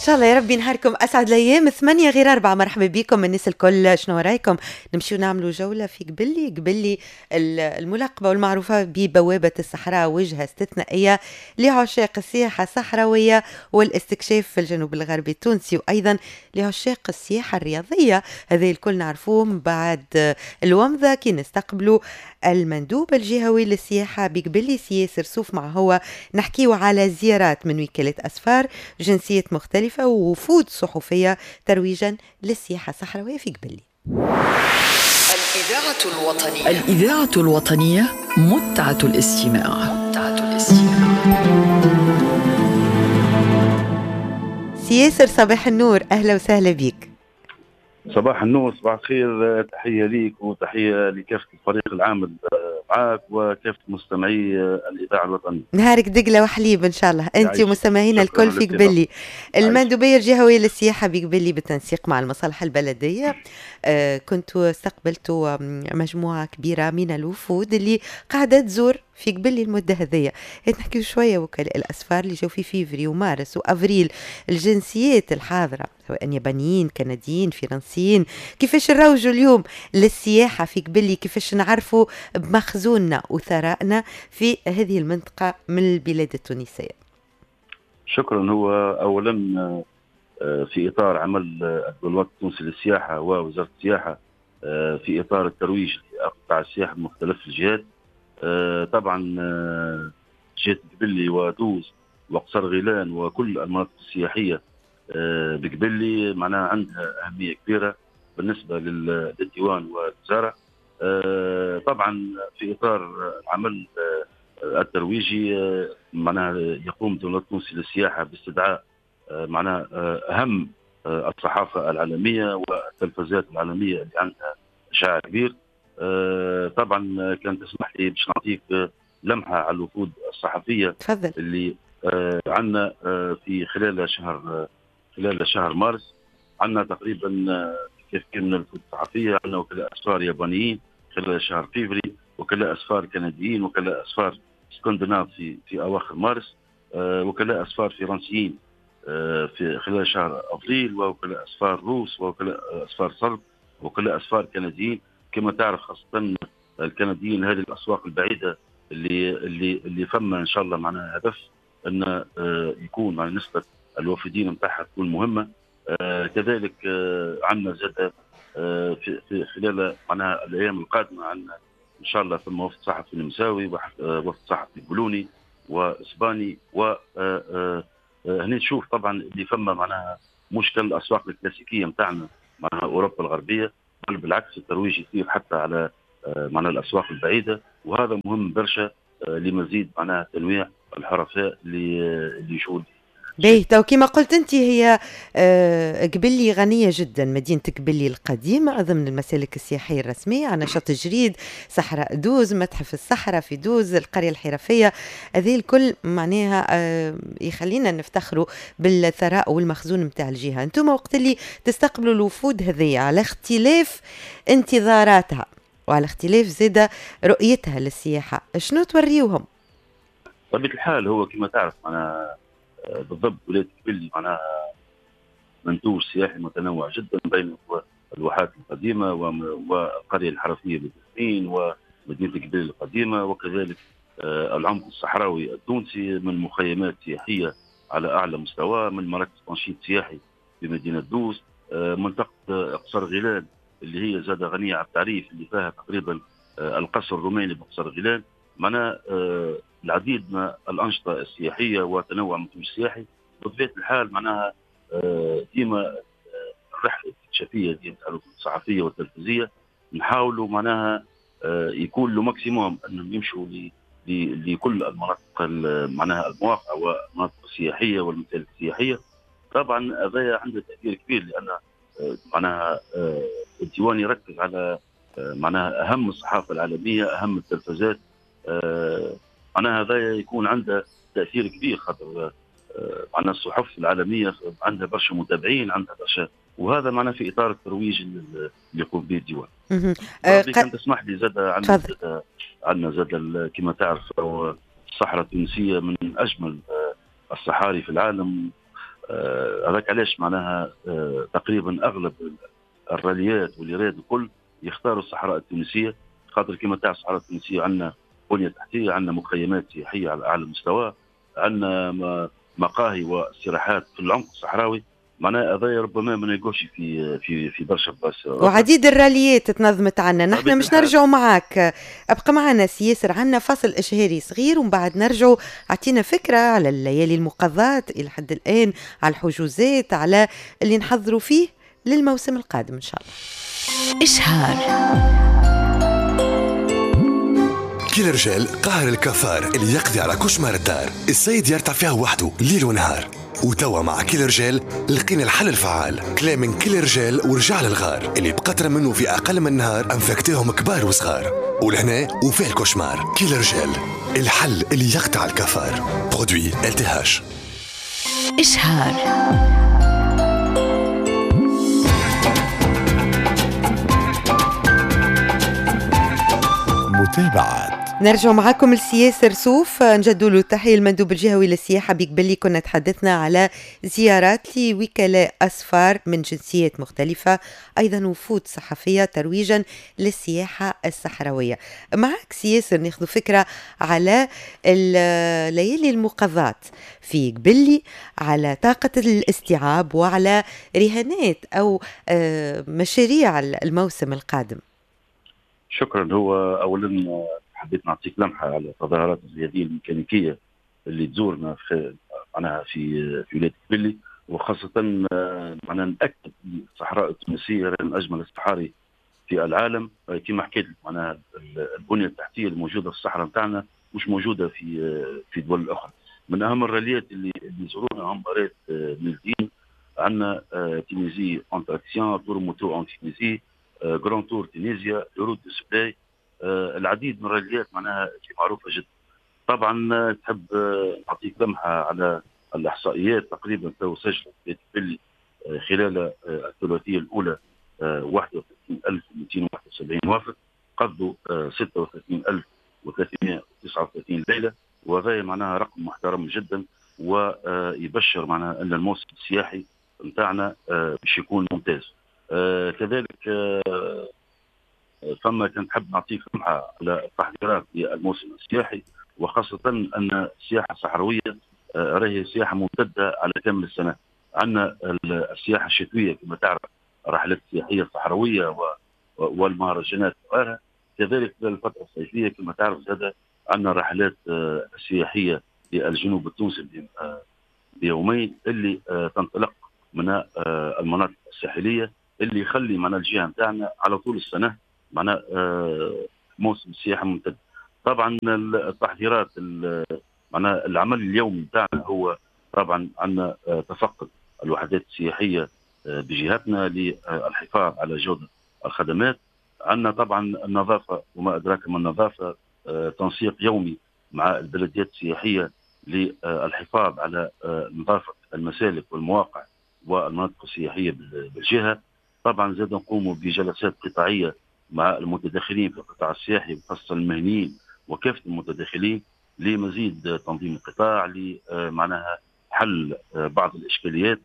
شاء الله يا ربي نهاركم أسعد الأيام. 8 غير 4. مرحبا بكم الناس الكل. شنو رايكم نمشيو نعملوا جولة في قبلي الملقبة والمعروفة ببوابة الصحراء، وجهة استثنائية لعشاق السياحة الصحراوية والاستكشاف في الجنوب الغربي التونسي، وأيضا لعشاق السياحة الرياضية. هذا الكل نعرفوه من بعد الومضة كي نستقبلوا المندوب الجهوي للسياحة بقبلي سياسر صوف، مع هو نحكيو على زيارات من وكالة أسفار، جنسيات مختلفة ووفود صحفية ترويجا للسياحة الصحراوية في قبلي. الإذاعة الوطنية متعة الاستماع. سياسر صباح النور، أهلا وسهلا بك. صباح النور، صباح الخير، تحية ليك وتحية لكافة الفريق العامل معك وكافة مستمعي الإذاعة الوطنية. نهارك دقلة وحليب إن شاء الله أنت ومستمعينا الكل في قبلي. المندوبية الجهوية للسياحة بقبلي بالتنسيق مع المصالح البلدية كنتوا استقبلتوا مجموعة كبيرة من الوفود اللي قاعدة تزور في قبلي المدة هذية. نحكي شوية وكلاء الأسفار اللي جو في فيفري ومارس وأفريل، الجنسيات الحاضرة سواء يابانيين كنديين فرنسيين، كيفاش نروجوا اليوم للسياحة في قبلي، كيفاش نعرفوا بمخزوننا وثرائنا في هذه المنطقة من البلاد التونسية. شكرا. هو أولا في إطار عمل الوطن التونسي للسياحة ووزارة السياحة في إطار الترويج لقطاع السياحة بمختلف الجهات، طبعا جهة قبلي ودوز وقصر غيلان وكل المناطق السياحية بقبلي معناها عندها أهمية كبيرة بالنسبة للديوان والوزارة. طبعا في إطار العمل الترويجي معناها يقوم الدولة التونسية للسياحة باستدعاء معناها أهم الصحافة العالمية والتلفزيات العالمية اللي عندها إشعاع كبير. طبعا كان تسمح لي باش نعطيك لمحة على الوفود الصحفية. تفضل. اللي عندنا في خلال شهر مارس عندنا تقريبا كيف من الوفود الصحفية، عندنا وكلاء أسفار يابانيين خلال شهر فيفري، وكلاء أسفار كنديين، وكلاء أسفار اسكندناف في أواخر مارس، وكلاء أسفار فرنسيين في خلال شهر أبريل، وكلاء أسفار روس، وكلاء أسفار صرب، وكلاء أسفار كنديين. كما تعرف خاصة الكنديين هذه الأسواق البعيدة اللي فما إن شاء الله معناها هدف أن يكون مع نسبة الوافدين متاعها تكون مهمة. كذلك عندنا زاد في خلال معناها الأيام القادمة عندنا إن شاء الله ثم وفد صحفي النمساوي، وفد صحفي بولوني وإسباني، هنا نشوف طبعا اللي فما معناها مشكل الأسواق الكلاسيكية متاعنا معناها أوروبا الغربية، بل بالعكس الترويج يصير حتى على معناها الأسواق البعيدة، وهذا مهم برشا لمزيد معناها تنويع الحرفاء اللي يجوا. باهي، تو كما قلت انت هي قبلي غنية جدا، مدينة قبلي القديمة ضمن المسالك السياحية الرسمية، عنا شط جريد، صحراء دوز، متحف الصحراء في دوز، القرية الحرفية. هذه الكل معناها يخلينا نفتخروا بالثراء والمخزون متاع الجهة. انتم وقت اللي تستقبلوا الوفود هذه على اختلاف انتظاراتها وعلى اختلاف زادة رؤيتها للسياحة، شنو توريوهم؟ طبيعة الحال هو كما تعرف معناها بالضبط ولاية قبلي معناها منتوج سياحي متنوع جدا بين الواحات القديمة والقرية الحرفية بالتسمين ومدينة قبلي القديمة، وكذلك العمق الصحراوي التونسي من مخيمات سياحية على أعلى مستوى، من مراكز تنشيط سياحي في مدينة دوز، منطقة قصر غيلان اللي هي زادة غنية على التعريف اللي فيها تقريبا القصر الروماني بقصر غيلان. معناها العديد من الأنشطة السياحية وتنوع منتوج سياحي. بطبيعة الحال معناها ديما الرحلة الاكتشافية دي الصحفية والتلفزية نحاولوا معناها يكون له ماكسيموم أنهم يمشوا لكل المناطق معناها المواقع والمناطق السياحية والمسالك السياحية. طبعا هذا عنده تأثير كبير لأن معناها الديوان يركز على معناها أهم الصحافة العالمية، أهم التلفزات، معناها هذا يكون عنده تأثير كبير، خاطر معناها الصحف العالمية عندها برشا متابعين، عندها برشا، وهذا معناه في إطار الترويج اللي يقوم به الديوان. كان تسمح لي زاد عندنا زاد كما تعرف الصحراء التونسية من أجمل الصحاري في العالم، هذاك علاش معناها تقريبا اغلب الراليات واليراد الكل يختاروا الصحراء التونسيه، خاطر كما تعرف الصحراء التونسيه عندنا بنيه تحتيه، عندنا مخيمات سياحيه على اعلى مستوى، عندنا مقاهي واستراحات في العمق الصحراوي. معناها هذا ربما ما نلقوش في برشا بلاص، وعديد الراليات تنظمت عنا. نحن مش نرجعوا معاك، ابقى معنا سي ياسر، عنا فصل إشهاري صغير ومن بعد نرجعوا. اعطينا فكرة على الليالي المقضاة إلى حد الآن، على الحجوزات، على اللي نحضروا فيه للموسم القادم إن شاء الله. إشهار. كل رجال قهر الكفار اللي يقضي على كشمار الدار، السيد يرتع فيها وحده ليل ونهار. وتوا مع كل رجال لقينا الحل الفعال، كلام من كل رجال ورجع للغار اللي بقطرة منه في أقل من نهار انفكتهم كبار وصغار. ولهنا وفيه الكشمار كل رجال، الحل اللي يقطع الكفار. برودوي LTH. إشهار. متابعة. نرجع معكم لسياسر سوف، نجدوا له التحية المندوب الجهوي للسياحة بقبلي. كنا تحدثنا على زيارات لوكلاء أسفار من جنسيات مختلفة، أيضا وفود صحفية ترويجا للسياحة الصحراوية. معك سياسر ناخذ فكرة على الليالي المقضاة في قبلي، على طاقة الاستيعاب وعلى رهانات أو مشاريع الموسم القادم. شكرا. هو اولا حبيت نعطيك لمحه على التظاهرات الرياضيه الميكانيكيه اللي تزورنا في معناها في ولايه قبلي، وخاصه معناها ناكد الصحراء التونسيه من اجمل الصحاري في العالم. كما حكيت معناها البنيه التحتيه الموجوده في الصحراء نتاعنا مش موجوده في دول الاخرى. من اهم الراليات اللي يزورونا هم راليات نيلدين، عندنا تونيزي انتراكسيون، تور موتو ان تونيزي، جراند تور تونيزيا، رود دو سولاي، العديد من الراليات معناها معروفه جدا. طبعا تحب نعطيك لمحه على الاحصائيات. تقريبا تو سجلت في قبلي خلال الثلاثيه الاولى 31271 وافد، قضوا 36339 ليله، وهذا معناها رقم محترم جدا، ويبشر معناها ان الموسم السياحي نتاعنا باش يكون ممتاز. كذلك ثم كنت حاب نعطيك لمحه على التحضيرات للموسم السياحي، وخاصه ان السياحه الصحراويه راهي سياحه ممتده على كامل السنه. عندنا السياحه الشتويه كما تعرف، رحلات سياحيه صحراويه والمهرجانات وغيرها. كذلك الفتره الصيفيه كما تعرف زاد عندنا رحلات سياحيه للجنوب التونسي بيومين اللي تنطلق من المناطق الساحليه، اللي يخلي معنا الجهه نتاعنا على طول السنه معنا موسم سياحه ممتد. طبعا التحضيرات معنا العمل اليومي نتاعنا هو طبعا عندنا تفقد الوحدات السياحيه بجهتنا للحفاظ على جوده الخدمات. عندنا طبعا النظافه وما ادراك ما النظافه، تنسيق يومي مع البلديات السياحيه للحفاظ على نظافه المسالك والمواقع والمناطق السياحيه بالجهه. طبعا زاد نقوم بجلسات قطاعيه مع المتداخلين في القطاع السياحي وخاصه المهنيين وكافه المتداخلين لمزيد تنظيم القطاع، لمعناها حل بعض الاشكاليات.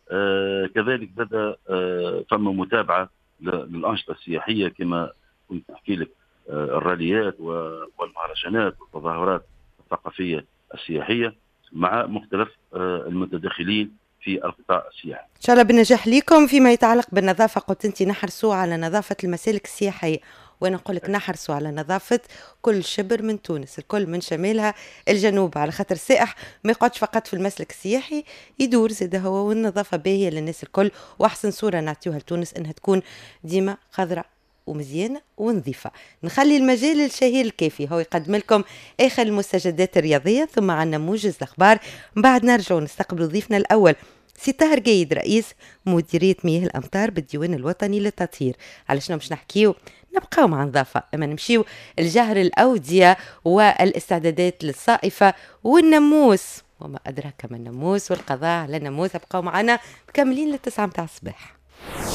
كذلك بدا ثم متابعه للانشطه السياحيه كما كنت احكي لك، الراليات والمهرجانات والتظاهرات الثقافيه السياحيه مع مختلف المتداخلين في القطاع السياحي. إن شاء الله بالنجاح ليكم. فيما يتعلق بالنظافة، قلت أنت نحرصوا على نظافة المسالك السياحية، وأنا أقول لك نحرصوا على نظافة كل شبر من تونس، الكل من شمالها الجنوب، على خاطر السائح ما يقعدش فقط في المسلك السياحي، يدور زاد هو، والنظافة باهية للناس الكل. وأحسن صورة نعطيوها لتونس أنها تكون ديما خضراء ومزيانة ونظيفة. نخلي المجال للشهير الكافي هو يقدم لكم آخر المستجدات الرياضية، ثم عنا موجز الأخبار. من بعد نرجع نستقبل ضيفنا الأول سي طاهر قايد، رئيس مديرية مياه الأمطار بالديوان الوطني للتطهير. على شنو مش نحكيو؟ نبقاو مع نظافة، اما نمشيو الجهر الأودية والاستعدادات للصائفة والناموس وما أدراك ما الناموس والقضاء على الناموس. ابقاو معنا مكملين للتسعة متاع الصباح.